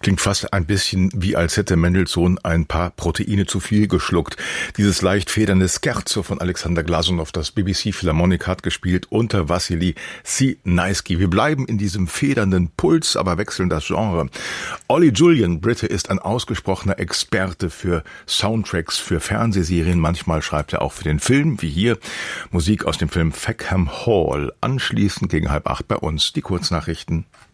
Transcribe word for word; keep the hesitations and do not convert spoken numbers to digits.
Klingt fast ein bisschen wie als hätte Mendelssohn ein paar Proteine zu viel geschluckt. Dieses leicht federnde Scherzo von Alexander Glasunow, das B B C Philharmonic hat gespielt unter Wassily Sinaisky. Wir bleiben in diesem federnden Puls, aber wechseln das Genre. Ollie Julian, Brite, ist ein ausgesprochener Experte für Soundtracks, für Fernsehserien. Manchmal schreibt er auch für den Film, wie hier, Musik aus dem Film Fackham Hall. Anschließend gegen halb acht bei uns die Kurznachrichten.